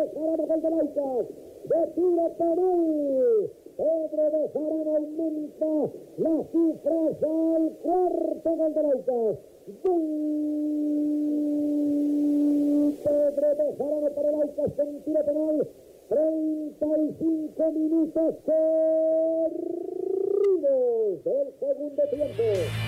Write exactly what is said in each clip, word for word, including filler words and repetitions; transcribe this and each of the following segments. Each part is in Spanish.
Bejarano, gol de Laicas. De tiro penal. Pedro Bejarano aumenta las cifras al cuarto gol de Laicas. Gol. Pedro Bejarano para Laicas en tiro penal. treinta y cinco minutos corridos del segundo tiempo.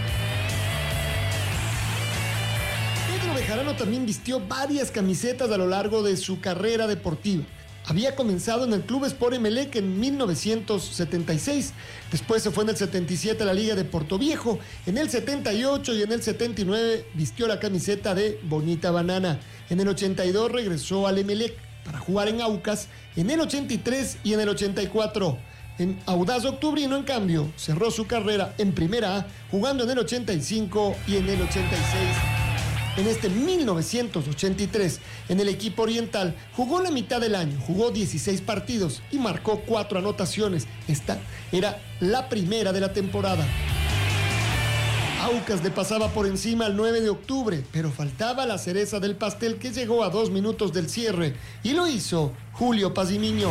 Pedro Bejarano también vistió varias camisetas a lo largo de su carrera deportiva. Había comenzado en el Club Sport Emelec en mil novecientos setenta y seis, después se fue en el setenta y siete a la Liga de Portoviejo, en el setenta y ocho y en el setenta y nueve vistió la camiseta de Bonita Banana, en el ochenta y dos regresó al Emelec para jugar en Aucas, en el ochenta y tres y en el ochenta y cuatro. En Audaz Octubrino, en cambio, cerró su carrera en Primera A, jugando en el ochenta y cinco y en el ochenta y seis. En este mil novecientos ochenta y tres, en el equipo oriental, jugó la mitad del año, jugó dieciséis partidos y marcó cuatro anotaciones. Esta era la primera de la temporada. Aucas le pasaba por encima el nueve de octubre, pero faltaba la cereza del pastel que llegó a dos minutos del cierre, y lo hizo Julio Pazimiño.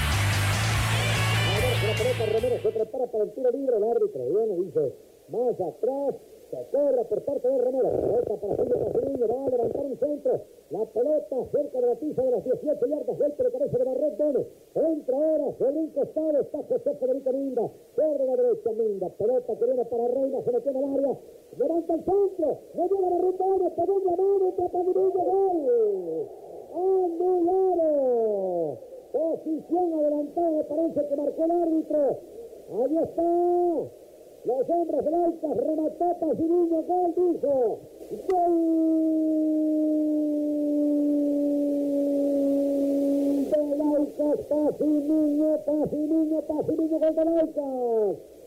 A ver, se la pelota, Romero se prepara para el tiro libre, el árbitro viene, dice, más atrás, se cobra por parte de Romero, pelota para Julio Pazimiño, va a levantar un centro, la pelota cerca de la pista de las dieciocho yardas, golpe de cabeza de Barret Gómez, entra ahora, sobre un costado, está José Federico Minda, sobre la derecha Minda, pelota que viene para Reina, se metió en el área, levanta el centro, no llega la ruta, pegó la mano, para Pazimiño, gol, anulado, posición adelantada, me parece que marcó el árbitro, ahí está. Los hombres de Laicas, remató Pazimiño, gol, dijo. Gol de Laicas, Pazimiño, Pazimiño, Pazimiño, gol de Laicas.